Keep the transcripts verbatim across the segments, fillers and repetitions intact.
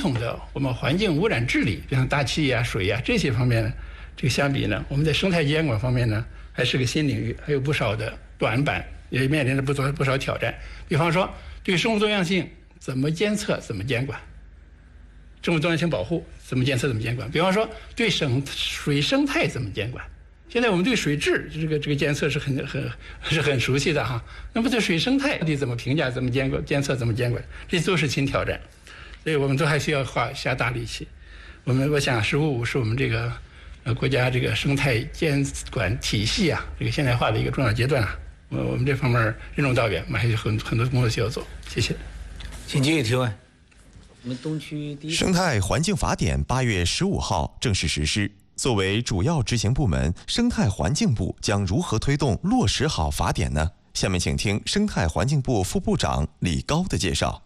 统的我们环境污染治理，比如大气呀、水呀这些方面呢，这个相比呢，我们在生态监管方面呢，还是个新领域，还有不少的短板，也面临着不少不少挑战。比方说，对生物多样性怎么监测、怎么监管？生物多样性保护怎么监测、怎么监管？比方说，对生水生态怎么监管？现在我们对水质这个这个监测是很很是很熟悉的哈。那么对水生态到底怎么评价、怎么监管、监测、怎么监管？这都是新挑战，所以我们都还需要花下大力气。我们我想，“十五五”是我们这个呃国家这个生态监管体系啊这个现代化的一个重要阶段啊。我我们这方面任重道远，我们还有很很多工作需要做。谢谢。 请继续提问。 我们东区第一生态环境法典八月十五号正式实施。作为主要执行部门，生态环境部将如何推动落实好法典呢？下面请听生态环境部副部长李高的介绍。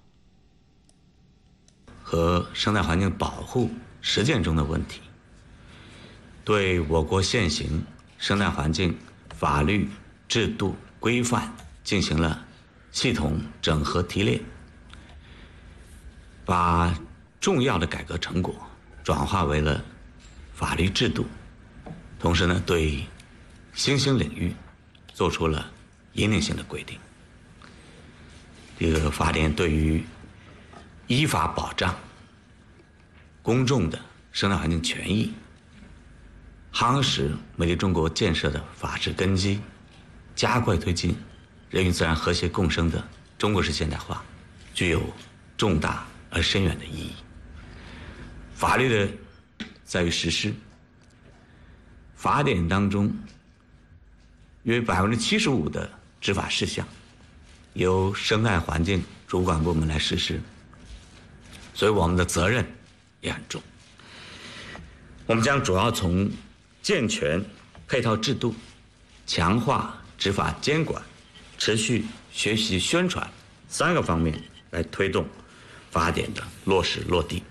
和生态环境保护实践中的问题，对我国现行生态环境法律制度规范进行了系统整合提炼，把重要的改革成果转化为了法律制度，同时呢，对新兴领域做出了引领性的规定。这个法典对于依法保障公众的生态环境权益，夯实美丽中国建设的法治根基，加快推进人与自然和谐共生的中国式现代化，具有重大而深远的意义。法律的在于实施。法典当中约百分之七十五的执法事项由生态环境主管部门来实施，所以我们的责任也很重。我们将主要从健全配套制度、强化执法监管、持续学习宣传三个方面来推动法典的落实落地。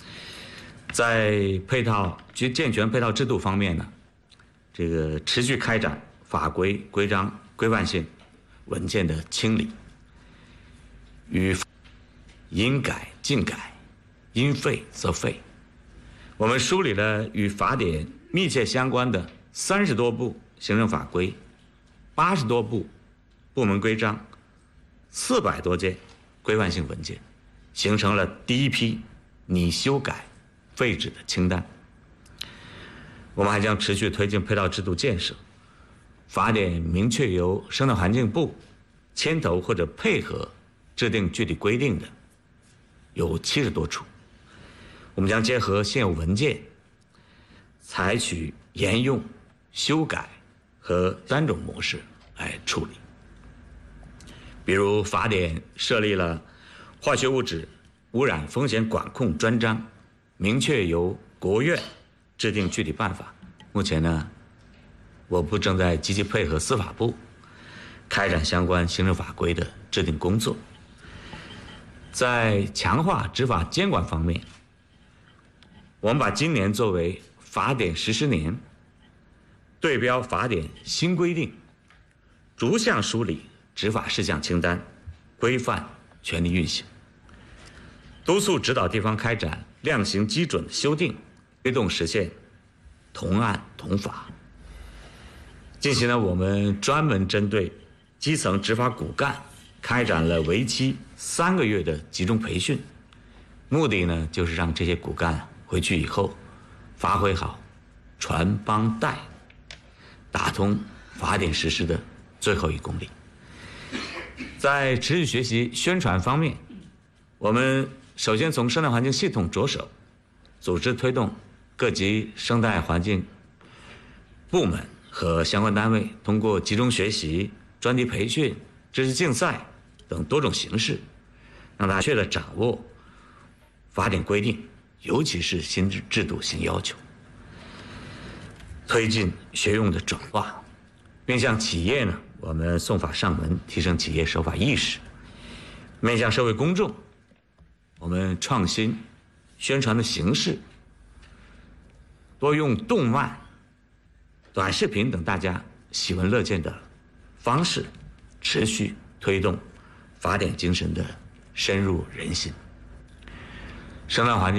在配套及健全配套制度方面呢，这个持续开展法规规章规范性文件的清理，与应改尽改，应废则废。我们梳理了与法典密切相关的三十多部行政法规、八十多部部门规章、四百多件规范性文件，形成了第一批拟修改废止的清单。我们还将持续推进配套制度建设，法典明确由生态环境部牵头或者配合制定具体规定的有七十多处。我们将结合现有文件，采取沿用、修改和三种模式来处理。比如，法典设立了化学物质污染风险管控专章，明确由国务院制定具体办法。目前呢，我部正在积极配合司法部开展相关行政法规的制定工作。在强化执法监管方面，我们把今年作为法典实施年，对标法典新规定，逐项梳理执法事项清单，规范权力运行，督促指导地方开展量刑基准的修订，推动实现同案同法。近期呢，我们专门针对基层执法骨干开展了为期三个月的集中培训，目的呢就是让这些骨干回去以后发挥好传帮带，打通法典实施的最后一公里。在持续学习宣传方面，我们首先从生态环境系统着手，组织推动各级生态环境部门和相关单位通过集中学习、专题培训、知识竞赛等多种形式，让大家确切掌握法典规定，尤其是新制度新要求，推进学用的转化。面向企业呢，我们送法上门，提升企业守法意识；面向社会公众，我们创新宣传的形式，多用动漫、短视频等大家喜闻乐见的方式，持续推动法典精神的深入人心。生态环境